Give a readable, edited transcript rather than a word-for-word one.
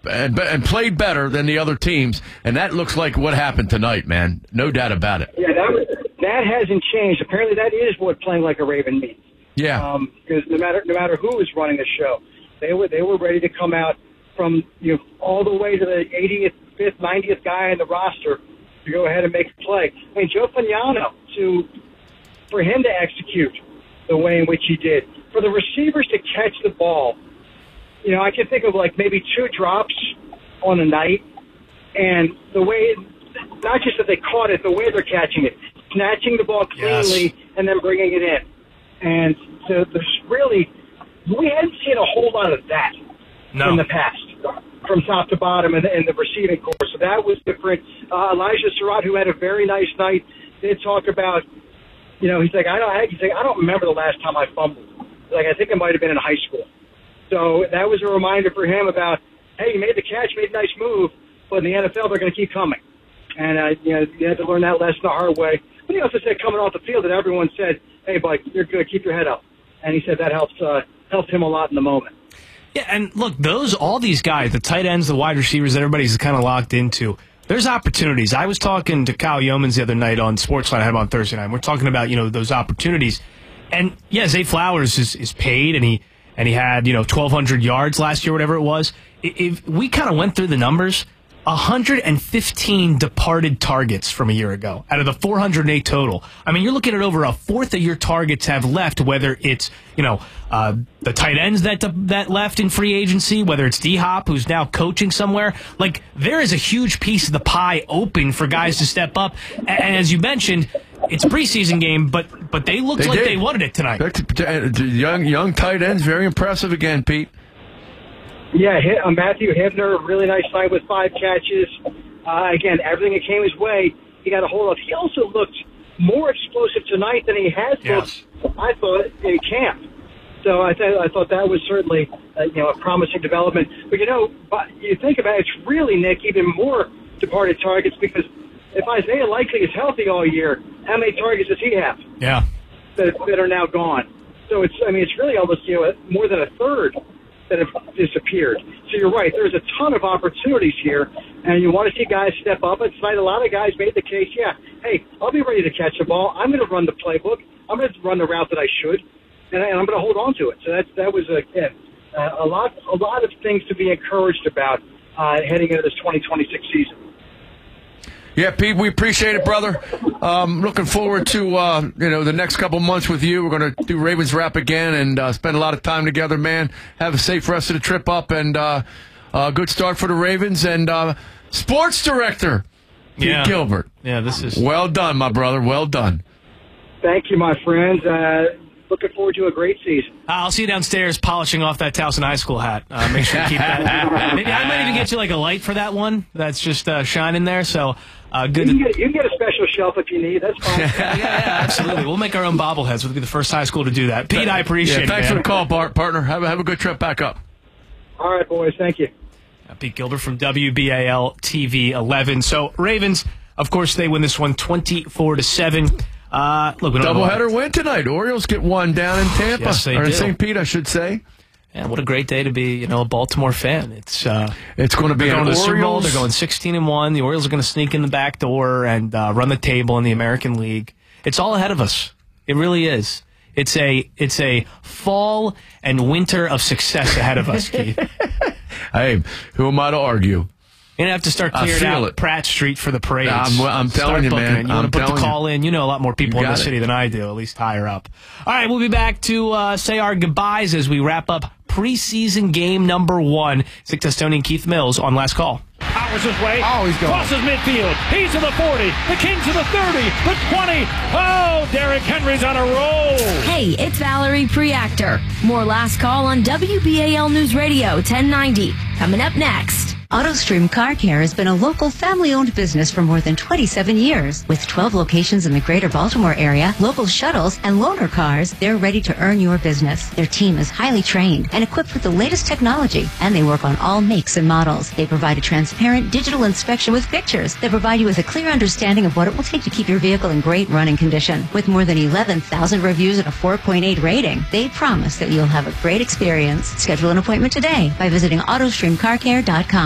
and played better than the other teams, and that looks like what happened tonight, man. No doubt about it. Yeah, that hasn't changed. Apparently, that is what playing like a Raven means. Yeah. Because no matter who was running the show, they were ready to come out from all the way to the 85th, 90th guy in the roster to go ahead and make a play. I mean, Joe Fagnano, for him to execute the way in which he did, for the receivers to catch the ball. I can think of like maybe 2 drops on a night, and the way, not just that they caught it, the way they're catching it, snatching the ball cleanly and then bringing it in. And so we hadn't seen a whole lot of that in the past, from top to bottom in the receiving corps. So that was different. Elijah Surratt, who had a very nice night, did talk about, he's like, I don't remember the last time I fumbled. Like, I think it might have been in high school. So that was a reminder for him about, hey, you made the catch, made a nice move, but in the NFL they're going to keep coming. And, you had to learn that lesson the hard way. But he also said coming off the field that everyone said, hey, bud, you're good, keep your head up. And he said that helped him a lot in the moment. Yeah, and look, all these guys, the tight ends, the wide receivers that everybody's kind of locked into, there's opportunities. I was talking to Kyle Yeomans the other night on Sportsline. I had him on Thursday night. And we're talking about, those opportunities. And, yeah, Zay Flowers is paid, and he had, 1,200 yards last year, whatever it was. If we kind of went through the numbers, 115 departed targets from a year ago out of the 408 total. I mean, you're looking at over a fourth of your targets have left, whether it's, the tight ends that left in free agency, whether it's D-Hop, who's now coaching somewhere. Like, there is a huge piece of the pie open for guys to step up. And as you mentioned, it's a preseason game, but they looked like they wanted it tonight. Young tight ends, very impressive again, Pete. Yeah, Matthew Hibner, really nice night with 5 catches. Again, everything that came his way, he got a hold of. He also looked more explosive tonight than he has looked, I thought, in camp. So I thought that was certainly a promising development. But you think about it, it's really, Nick, even more departed targets, because if Isaiah Likely is healthy all year, how many targets does he have? Yeah, that are now gone. So it's really almost more than a third that have disappeared. So you're right. There's a ton of opportunities here, and you want to see guys step up. And tonight, a lot of guys made the case, hey, I'll be ready to catch the ball. I'm going to run the playbook. I'm going to run the route that I should, and I'm going to hold on to it. So that was, a lot of things to be encouraged about heading into this 2026 season. Yeah, Pete, we appreciate it, brother. Looking forward to the next couple months with you. We're going to do Ravens Wrap again and spend a lot of time together, man. Have a safe rest of the trip up, and good start for the Ravens. And sports director, Pete Gilbert. Yeah, this is well done, my brother. Well done. Thank you, my friends. Looking forward to a great season. I'll see you downstairs polishing off that Towson High School hat. Make sure you keep that. Maybe I might even get you like a light for that one. That's just shining there. So good. You can get a special shelf if you need. That's fine. yeah, absolutely. We'll make our own bobbleheads. We'll be the first high school to do that. Pete, I appreciate it. Thanks man. for the call, partner. Have a good trip back up. All right, boys. Thank you. Pete Gilbert from WBAL TV 11. So Ravens, of course, they win this one 24-7. Doubleheader win tonight. Orioles get one down in Tampa. Yes, they or in do. St. Pete, I should say. And what a great day to be, a Baltimore fan. It's going to be going an to the Super Bowl. Orioles. They're going 16-1. The Orioles are going to sneak in the back door and run the table in the American League. It's all ahead of us. It really is. It's a fall and winter of success ahead of us, Keith. Hey, who am I to argue? You're going to have to start clearing out Pratt Street for the parades. I'm telling you, man. You want to put the call in. You know a lot more people in the city than I do, at least higher up. All right, we'll be back to say our goodbyes as we wrap up preseason game number 1. Zach Testoni and Keith Mills on Last Call. Powers his way. Oh, he's going. Crosses midfield. He's to the 40. The King to the 30. The 20. Oh, Derrick Henry's on a roll. Hey, it's Valerie Preactor. More Last Call on WBAL News Radio 1090. Coming up next. AutoStream Car Care has been a local family-owned business for more than 27 years. With 12 locations in the greater Baltimore area, local shuttles, and loaner cars, they're ready to earn your business. Their team is highly trained and equipped with the latest technology, and they work on all makes and models. They provide a transparent digital inspection with pictures that provide you with a clear understanding of what it will take to keep your vehicle in great running condition. With more than 11,000 reviews and a 4.8 rating, they promise that you'll have a great experience. Schedule an appointment today by visiting AutoStreamCarCare.com.